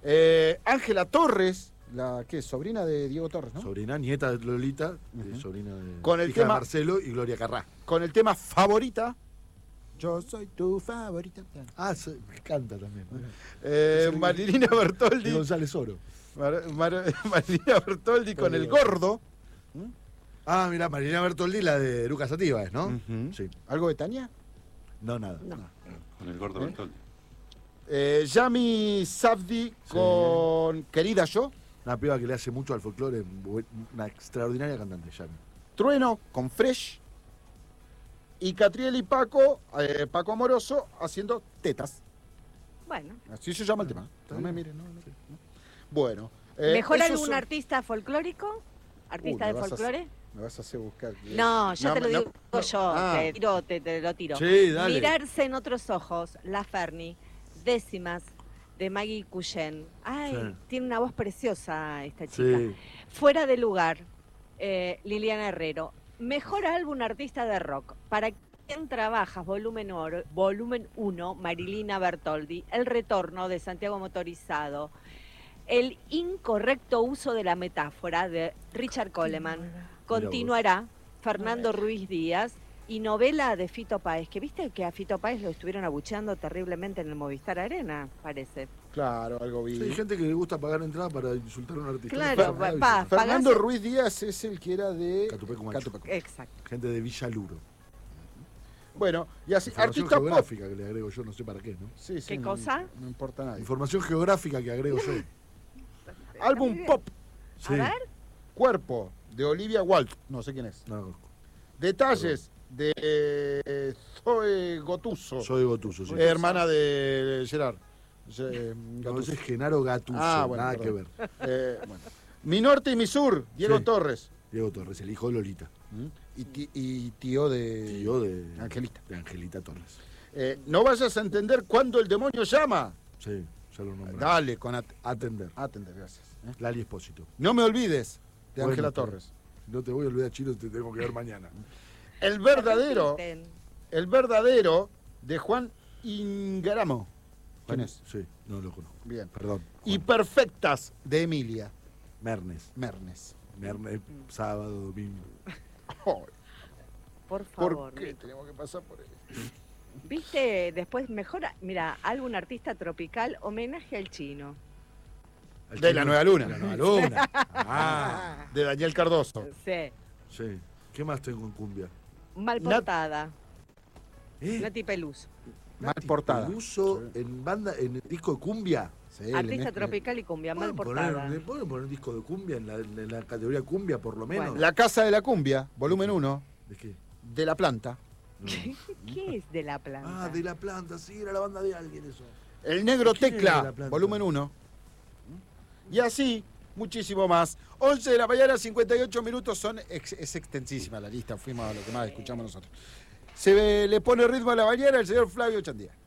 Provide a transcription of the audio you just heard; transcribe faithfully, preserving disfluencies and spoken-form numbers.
Eh, Ángela Torres, la que es sobrina de Diego Torres, ¿no? Sobrina, nieta de Lolita, uh-huh. sobrina de, con el hija tema, de Marcelo y Gloria Carrá. Con el tema Favorita. Yo soy tu favorita. Ah, se, me canta también. ¿no? Eh, Marilina Bertoldi. Y González Oro. Mar, Mar, Marilina Bertoldi con el gordo. ¿Mm? Ah, mira, Marilina Bertoldi, la de Lucas Sativa, ¿es, ¿no? Uh-huh. Sí. ¿Algo de Tania? No, nada. No. No. Con el gordo ¿Eh? Bertoldi. Eh, Yami Sabdi con sí. Querida Yo. Una piba que le hace mucho al folclore, una extraordinaria cantante, Yami. Trueno con Fresh. Y Catriel y Paco, eh, Paco Amoroso, haciendo Tetas. Bueno. Así se llama el tema. No me miren, no, no, no. Bueno. Eh, ¿Mejor algún son... artista folclórico? ¿Artista uh, de folclore? A, me vas a hacer buscar. No, yo no, te lo digo no, yo, ah. te, tiro, te, te lo tiro. Sí, dale. Mirarse en otros ojos, La Ferni, Décimas, de Maggie Cuyen. Ay, sí. Tiene una voz preciosa esta chica. Sí. Fuera de lugar, eh, Liliana Herrero. Mejor álbum artista de rock. ¿Para quién trabajas? Volumen uno, Marilina Bertoldi. El retorno de Santiago Motorizado. El incorrecto uso de la metáfora de Richard Coleman. Continuará Fernando Ruiz Díaz. Y novela de Fito Páez, que viste que a Fito Páez lo estuvieron abucheando terriblemente en el Movistar Arena, parece. Claro, algo vi. Sí, hay gente que le gusta pagar entrada para insultar a un artista. Claro, Fer pa, Fernando pagás... Ruiz Díaz es el que era de Catupecu Macho. Catupecu. Exacto. Gente de Villa Luro. Bueno, y así, información artista geográfica pop. que le agrego yo, no sé para qué, ¿no? Sí, sí, ¿Qué no, cosa? No, no importa nada. Información geográfica que agrego yo. Álbum pop. Sí. A ver. Cuerpo, de Olivia Wilde. No sé quién es. No. Detalles. De eh, Zoe Gotuso. Zoe Gotuso, sí. Eh, hermana de Gerard. Eh, no, ese es Genaro Gattuso. Ah, bueno, nada perdón. que ver. Eh, bueno. Mi norte y mi sur, Diego sí. Torres. Diego Torres, el hijo de Lolita. ¿Mm? Y, y tío de... Tío de... Angelita. De Angelita Torres. Eh, no vayas a entender cuándo el demonio llama. Sí, ya lo nombré. Dale, con at atender. Atender, gracias. ¿Eh? Lali Espósito. No me olvides de bueno, Ángela Torres. No te voy a olvidar, Chino, te tengo que ver mañana. El verdadero, el verdadero de Juan Ingaramo. ¿Quién es? Sí, no lo conozco. Bien. Perdón. Juan. Y Perfectas de Emilia Mernes. Mernes. Mernes, sábado, domingo. Oh, por favor. ¿Por qué tenemos que pasar por él? ¿Viste? Después mejor, mira, álbum artista tropical, homenaje al chino. ¿Al de chino? La Nueva Luna. La Nueva Luna. Ah. De Daniel Cardoso. Sí. Sí. ¿Qué más tengo en cumbia? Mal portada. ¿Eh? Nati Peluso. Mal portada. Peluso sí. En banda, en el disco de cumbia. Sí, artista tropical y cumbia, mal portada. ¿Le pueden poner un disco de cumbia en la, en la categoría cumbia, por lo menos? Bueno. La Casa de la Cumbia, volumen uno. ¿De qué? De La Planta. No. ¿Qué es De La Planta? Ah, De La Planta, sí, era la banda de alguien eso. El Negro Tecla, volumen uno. Y así, muchísimo más. once de la mañana, cincuenta y ocho minutos. Son ex, es extensísima la lista, fuimos a lo que más escuchamos nosotros. Se le pone ritmo a la mañana el señor Flavio Chandía.